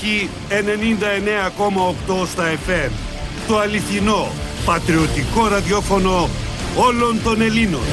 Μάχη 99,8 στα FM. Το αληθινό, πατριωτικό ραδιόφωνο όλων των Ελλήνων.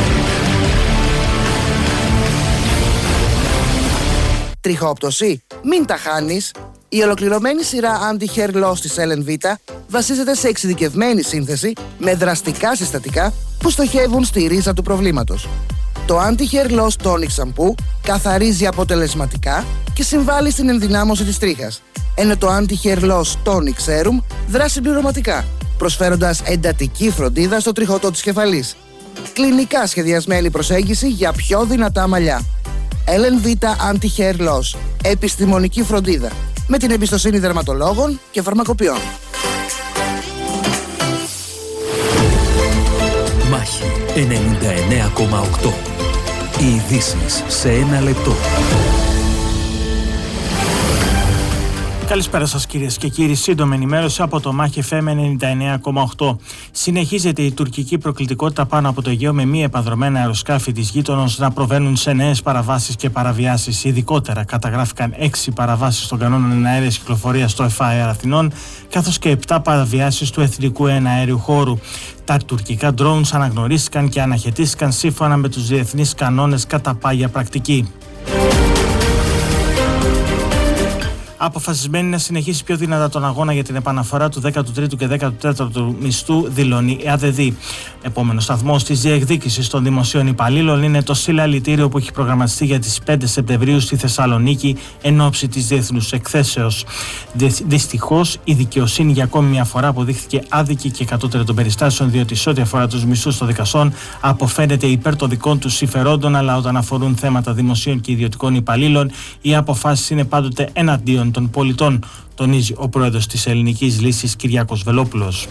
Τριχόπτωση? Μην τα χάνεις. Η ολοκληρωμένη σειρά Anti-Hair Loss της LNV βασίζεται σε εξειδικευμένη σύνθεση με δραστικά συστατικά που στοχεύουν στη ρίζα του προβλήματος. Το Anti-Hair Loss Tonic Shampoo καθαρίζει αποτελεσματικά και συμβάλλει στην ενδυνάμωση της τρίχας, ενώ το Anti-Hair Loss Tonic Serum δράσει συμπληρωματικά, προσφέροντας εντατική φροντίδα στο τριχωτό της κεφαλής. Κλινικά σχεδιασμένη προσέγγιση για πιο δυνατά μαλλιά. LNV Anti-Hair Loss. Επιστημονική φροντίδα με την εμπιστοσύνη δερματολόγων και φαρμακοποιών. Μάχη 99,8. Οι ειδήσεις σε ένα λεπτό. Καλησπέρα σας κυρίες και κύριοι. Σύντομη ενημέρωση από το Μάχη FM 99,8. Συνεχίζεται η τουρκική προκλητικότητα πάνω από το Αιγαίο, με μη επανδρομένα αεροσκάφη της γείτονος να προβαίνουν σε νέες παραβάσεις και παραβιάσεις. Ειδικότερα καταγράφηκαν 6 παραβάσεις των κανόνων εναέριας κυκλοφορίας στο ΕΦΑΕΡ Αθηνών, καθώς και 7 παραβιάσεις του εθνικού εναέριου χώρου. Τα τουρκικά drones αναγνωρίστηκαν και αναχαιτίστηκαν σύμφωνα με τους διεθνείς κανόνες κατά πάγια πρακτική. Αποφασισμένη να συνεχίσει πιο δυνατά τον αγώνα για την επαναφορά του 13ου και 14ου μισθού, δηλώνει η ΑΔΔ. Επόμενος σταθμός της διεκδίκησης των δημοσίων υπαλλήλων είναι το συλλαλητήριο που έχει προγραμματιστεί για τις 5 Σεπτεμβρίου στη Θεσσαλονίκη εν ώψη της διεθνούς εκθέσεως. Δυστυχώς, η δικαιοσύνη για ακόμη μια φορά αποδείχθηκε άδικη και κατώτερη των περιστάσεων, διότι σε ό,τι αφορά τους μισθούς των δικαστών αποφαίνεται υπέρ των δικών τους συμφερόντων, αλλά όταν αφορούν θέματα δημοσίων και ιδιωτικών υπαλλήλων, οι αποφάσεις είναι πάντοτε εναντίον των πολιτών, τονίζει ο πρόεδρος της Ελληνικής Λύσης Κυριάκος Βελόπουλος.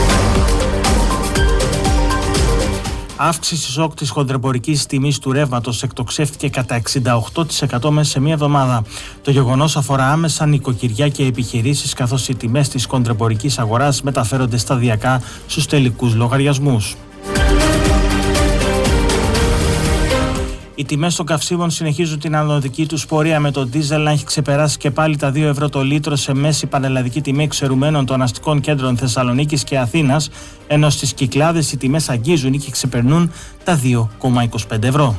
Αύξηση σοκ της χονδρεμπορικής τιμής του ρεύματος εκτοξεύτηκε κατά 68% μέσα σε μία εβδομάδα. Το γεγονός αφορά άμεσα νοικοκυριά και επιχειρήσεις, καθώς οι τιμές της χονδρεμπορικής αγοράς μεταφέρονται σταδιακά στους τελικούς λογαριασμούς. Οι τιμές των καυσίμων συνεχίζουν την ανωδική τους πορεία, με το ντίζελ να έχει ξεπεράσει και πάλι τα 2 ευρώ το λίτρο σε μέση πανελλαδική τιμή εξαιρουμένων των αστικών κέντρων Θεσσαλονίκης και Αθήνας, ενώ στις Κυκλάδες οι τιμές αγγίζουν ή και ξεπερνούν τα 2,25 ευρώ.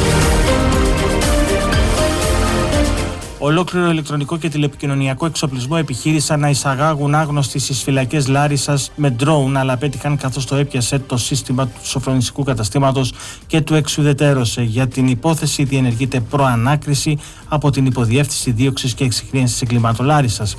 Ολόκληρο ηλεκτρονικό και τηλεπικοινωνιακό εξοπλισμό επιχείρησαν να εισαγάγουν άγνωστοι στις φυλακές Λάρισσας με ντρόουν, αλλά απέτυχαν καθώς το έπιασε το σύστημα του σοφρονιστικού καταστήματος και του εξουδετέρωσε. Για την υπόθεση διενεργείται προανάκριση από την Υποδιεύθυνση Δίωξης και Εξυχνίασης Εγκλημάτων Λάρισσας.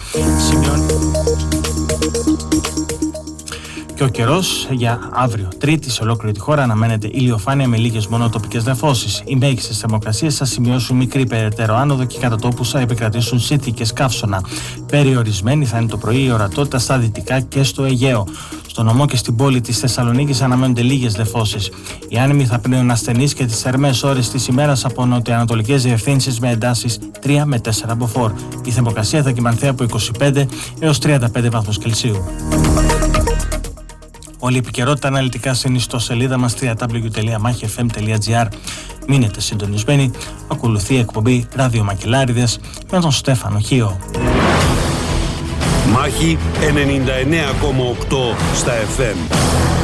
Και ο καιρός για αύριο, Τρίτη, σε ολόκληρη τη χώρα αναμένεται ηλιοφάνεια με λίγες μόνο τοπικές νεφώσεις. Οι μέγιστες θερμοκρασίες θα σημειώσουν μικρή περαιτέρω άνοδο και κατά τόπους θα επικρατήσουν συνθήκες καύσωνα. Περιορισμένη θα είναι το πρωί η ορατότητα στα δυτικά και στο Αιγαίο. Στο νομό και στην πόλη της Θεσσαλονίκης αναμένονται λίγες νεφώσεις. Οι άνεμοι θα πνέουν ασθενείς και τις θερμές ώρες της ημέρας από νοτιοανατολικές διευθύνσεις με εντάσεις 3 με 4 μποφόρ. Η θερμοκρασία θα κυμανθεί από 25 έως 35 βαθμούς Κελσίου. Όλη η επικαιρότητα αναλυτικά στην ιστοσελίδα μας www.machifm.gr. Μείνετε συντονισμένοι. Ακολουθεί η εκπομπή Ράδιο Μακελάριδες με τον Στέφανο Χίο. Μάχη 99,8 στα FM.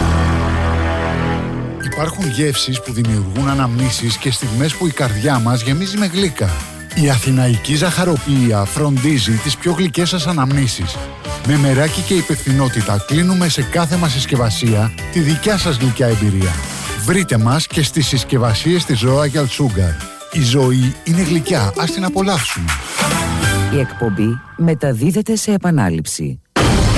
Υπάρχουν γεύσεις που δημιουργούν αναμνήσεις και στιγμές που η καρδιά μας γεμίζει με γλύκα. Η Αθηναϊκή Ζαχαροποίηα φροντίζει τις πιο γλυκές σας αναμνήσεις. Με μεράκι και υπευθυνότητα κλείνουμε σε κάθε μας συσκευασία τη δικιά σας γλυκιά εμπειρία. Βρείτε μας και στις συσκευασίες της Royal Sugar. Η ζωή είναι γλυκιά, ας την απολαύσουμε. Η εκπομπή μεταδίδεται σε επανάληψη.